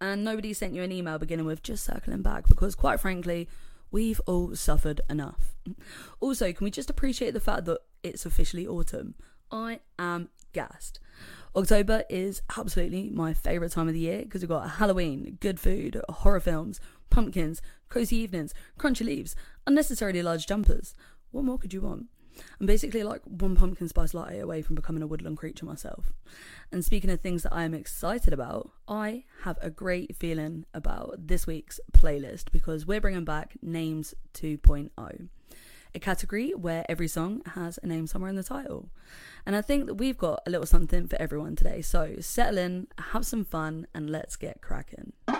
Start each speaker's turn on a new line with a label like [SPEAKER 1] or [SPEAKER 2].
[SPEAKER 1] and nobody sent you an email beginning with just circling back, because quite frankly, we've all suffered enough. Also, can we just appreciate the fact that it's officially autumn? I am gassed. October is absolutely my favourite time of the year because we've got Halloween, good food, horror films, pumpkins, cosy evenings, crunchy leaves, unnecessarily large jumpers. What more could you want? I'm basically like one pumpkin spice latte away from becoming a woodland creature myself. And speaking of things that I am excited about, I have a great feeling about this week's playlist because we're bringing back Names 2.0. A category where every song has a name somewhere in the title. And I think that we've got a little something for everyone today. So settle in, have some fun, and let's get cracking.